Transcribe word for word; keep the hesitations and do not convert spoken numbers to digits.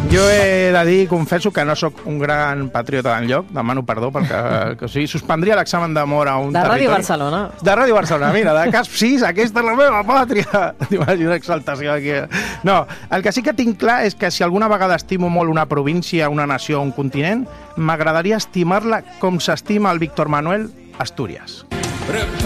Jo he de dir, confesso que no sóc un gran patriota d'enlloc, demano perdó, perquè que, o sigui, suspendria l'examen d'amor a un de territori. Ràdio Barcelona. De Ràdio Barcelona, mira, de Casp sis, aquesta és la meva pàtria. T'imagines exaltació aquí. No, el que sí que tinc clar és que si alguna vegada estimo molt una província, una nació o un continent, m'agradaria estimar-la com s'estima el Víctor Manuel Astúries.